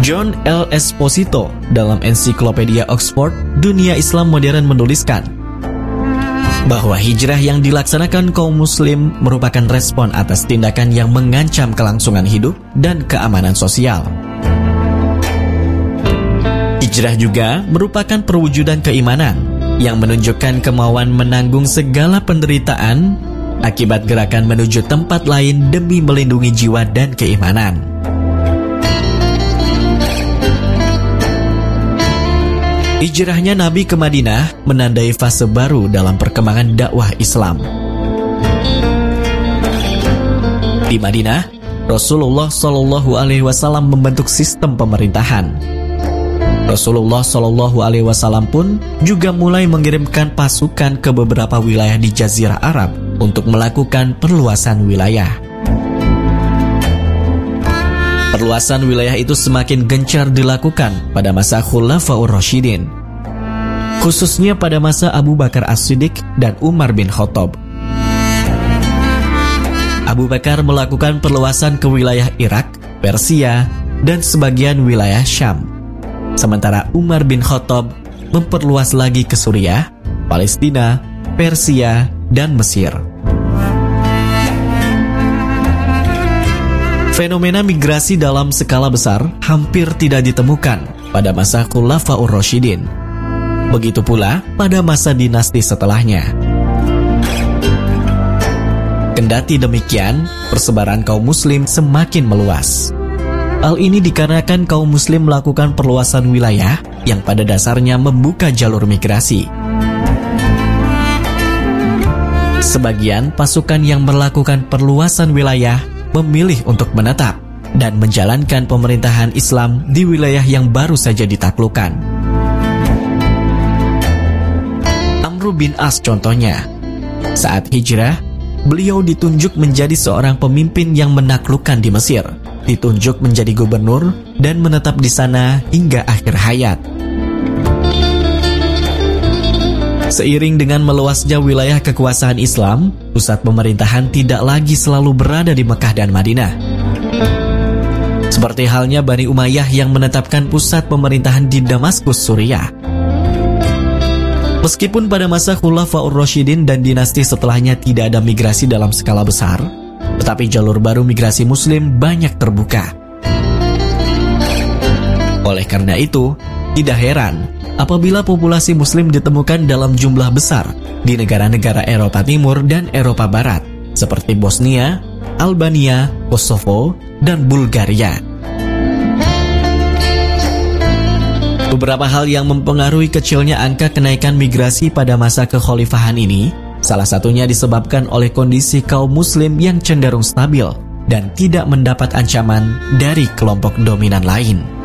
John L. Esposito dalam ensiklopedia Oxford Dunia Islam Modern menuliskan bahwa hijrah yang dilaksanakan kaum muslim merupakan respon atas tindakan yang mengancam kelangsungan hidup dan keamanan sosial. Hijrah juga merupakan perwujudan keimanan yang menunjukkan kemauan menanggung segala penderitaan akibat gerakan menuju tempat lain demi melindungi jiwa dan keimanan. Hijrahnya Nabi ke Madinah menandai fase baru dalam perkembangan dakwah Islam. Di Madinah, Rasulullah SAW membentuk sistem pemerintahan. Rasulullah SAW pun juga mulai mengirimkan pasukan ke beberapa wilayah di Jazirah Arab untuk melakukan perluasan wilayah. Perluasan wilayah itu semakin gencar dilakukan pada masa Khulafaur Rasyidin, khususnya pada masa Abu Bakar As-Siddiq dan Umar bin Khattab. Abu Bakar melakukan perluasan ke wilayah Irak, Persia, dan sebagian wilayah Syam. Sementara Umar bin Khattab memperluas lagi ke Suriah, Palestina, Persia, dan Mesir. Fenomena migrasi dalam skala besar hampir tidak ditemukan pada masa Khulafaur Rasyidin. Begitu pula pada masa dinasti setelahnya. Kendati demikian, persebaran kaum muslim semakin meluas. Hal ini dikarenakan kaum muslim melakukan perluasan wilayah yang pada dasarnya membuka jalur migrasi. Sebagian pasukan yang melakukan perluasan wilayah memilih untuk menetap dan menjalankan pemerintahan Islam di wilayah yang baru saja ditaklukkan. Amr bin As contohnya, saat hijrah, beliau ditunjuk menjadi seorang pemimpin yang menaklukkan di Mesir, ditunjuk menjadi gubernur dan menetap di sana hingga akhir hayat. Seiring dengan meluasnya wilayah kekuasaan Islam, pusat pemerintahan tidak lagi selalu berada di Mekah dan Madinah. Seperti halnya Bani Umayyah yang menetapkan pusat pemerintahan di Damaskus, Suriah. Meskipun pada masa Khulafaur Rasyidin dan dinasti setelahnya tidak ada migrasi dalam skala besar, tetapi jalur baru migrasi muslim banyak terbuka. Oleh karena itu, tidak heran apabila populasi muslim ditemukan dalam jumlah besar di negara-negara Eropa Timur dan Eropa Barat, seperti Bosnia, Albania, Kosovo, dan Bulgaria. Beberapa hal yang mempengaruhi kecilnya angka kenaikan migrasi pada masa kekhalifahan ini, salah satunya disebabkan oleh kondisi kaum muslim yang cenderung stabil dan tidak mendapat ancaman dari kelompok dominan lain.